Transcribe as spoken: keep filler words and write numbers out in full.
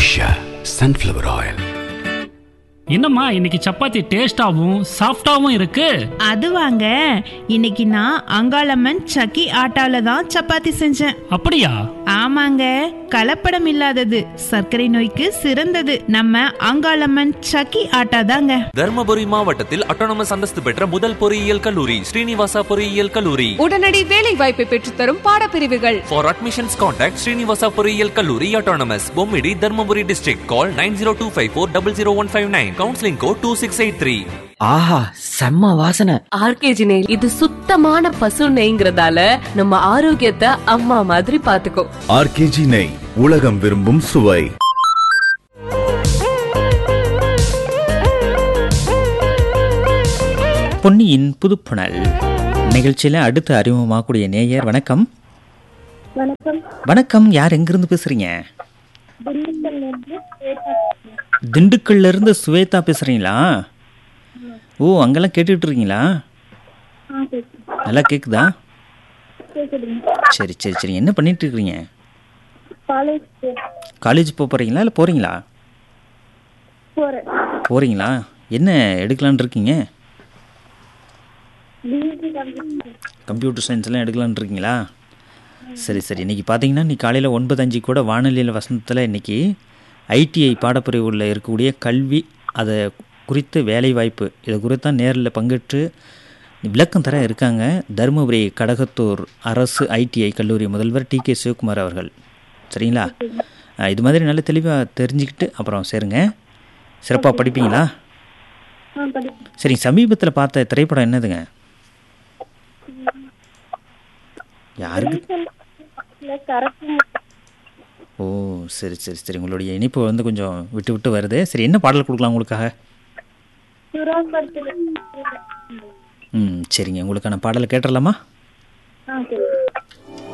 Usha sunflower oil. என்னம்மா இன்னைக்கு சப்பாத்தி டேஸ்டாவும் சாஃப்டாவும் இருக்கு? அது வாங்க, இன்னைக்கு நான் அங்காளம்மன் சக்கி ஆட்டால தான் சப்பாத்தி செஞ்சேன். அப்படியா? ஆமாங்க, கலப்படம் இல்லாதது, சர்க்கரை நோய்க்கு சிறந்தது நம்ம அங்காளம்மன் சக்கி ஆட்டா தாங்க. தர்மபுரி மாவட்டத்தில் அட்டானமஸ் அந்தஸ்து பெற்ற முதல் பொறியியல் கல்லூரி ஸ்ரீனிவாசா பொறியியல் கல்லூரி. உடனடி வேலை வாய்ப்பை பெற்றுத்தரும் பாடப்பிரிவுகள். ஃபார் அட்மிஷன்ஸ் கான்டாக்ட் ஸ்ரீனிவாசா பொறியியல் கல்லூரி autonomous, Bommidi, Dharmapuri district. Call nine zero two five four double zero one five nine. Counselling code two six eight three. ஆஹா, செம்ம வாசனை. ஆர்கேஜி நெய் இது சுத்தமான பசு நெய்ங்கிறதால நம்ம ஆரோக்கியத்தை அம்மா மாதிரி பாத்துக்கோ. ஆர்கேஜி நெய், உலகம் விரும்பும் சுவை. பொன்னியின் புதுப்புணல் நிகழ்ச்சியில அடுத்து அறிமுகமாகக்கூடிய நேயர். வணக்கம். வணக்கம். வணக்கம், யார் எங்கிருந்து பேசுறீங்க? திண்டுக்கல்ல இருந்து சுவேதா பேசுறீங்களா? ஓ, அங்கெல்லாம் கேட்டுட்டு இருக்கீங்களா? நல்லா கேக்குதா? சரி சரி சரி. என்ன பண்ணிட்டு இருக்கீங்க? காலேஜ் போக போறீங்களா இல்லை போறீங்களா? போறீங்களா? என்ன எடுக்கலான் இருக்கீங்க? கம்ப்யூட்டர் சயின்ஸ் எல்லாம் எடுக்கலான் இருக்கீங்களா? சரி சரி. இன்றைக்கி பார்த்தீங்கன்னா இன்றைக்கி காலையில் ஒன்பது அஞ்சு கூட வானொலியில் வசந்தத்தில் இன்றைக்கி ஐடிஐ பாடப்பிரிவுகளில் இருக்கக்கூடிய கல்வி, அதை குறித்து வேலைவாய்ப்பு, இதை குறித்து தான் நேரில் பங்கேற்று விளக்கம் தர இருக்காங்க தருமபுரி கடகத்தூர் அரசு ஐடிஐ கல்லூரி முதல்வர் டி கே சிவகுமார் அவர்கள். சரிங்களா? இது மாதிரி நல்ல தெளிவாக தெரிஞ்சுக்கிட்டு அப்புறம் சேருங்க. சிறப்பாக படிப்பீங்களா? சரி, சமீபத்தில் பார்த்த திரைப்படம் என்னதுங்க? யாருக்கு? ஓ, சரி சரி சரி. உங்களுடைய இனிப்பு வந்து கொஞ்சம் விட்டு விட்டு வருது. சரி, என்ன பாடல் கொடுக்கலாம் உங்களுக்காக? ம் சரிங்க, உங்களுக்கான பாடலை கேட்டுடலாமா?